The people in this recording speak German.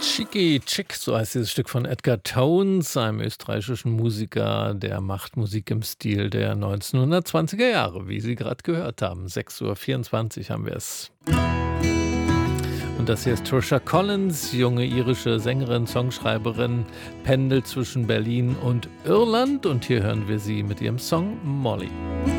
Cheeky Chick, so heißt dieses Stück von Edgar Tones, einem österreichischen Musiker, der macht Musik im Stil der 1920er Jahre, wie Sie gerade gehört haben. 6:24 haben wir es. Und das hier ist Trisha Collins, junge irische Sängerin, Songschreiberin, pendelt zwischen Berlin und Irland. Und hier hören wir sie mit ihrem Song Molly.